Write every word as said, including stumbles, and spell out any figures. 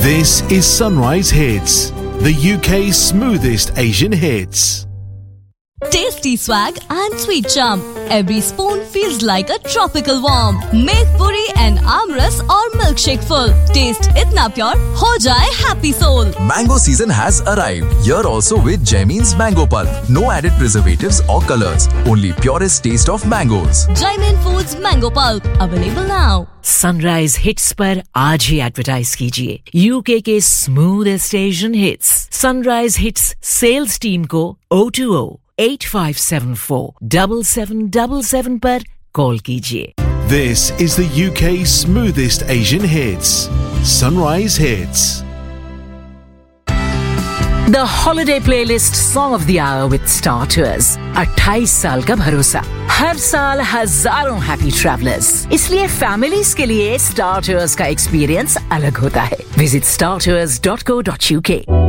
This is Sunrise Hits, the U K's smoothest Asian hits. Tasty swag and sweet charm. Every spoon feels like a tropical warm. Make puri and amras or milkshake full. Taste itna pure, ho jaye happy soul. Mango season has arrived. Here also with Jaimin's Mango Pulp. No added preservatives or colors. Only purest taste of mangoes. Jaimin Foods Mango Pulp. Available now. Sunrise hits पर आज ही advertise कीजिए UK के smoothest Asian hits sunrise hits sales team को O two O eight five seven four seven seven seven seven पर call कीजिए. This is the U K's smoothest Asian hits. Sunrise Hits. The holiday playlist song of the hour with Star Tours. अट्ठाईस साल का भरोसा. हर साल हजारों happy travellers. इसलिए families के लिए Star Tours का एक्सपीरियंस अलग होता है. Visit star tours dot co dot u k.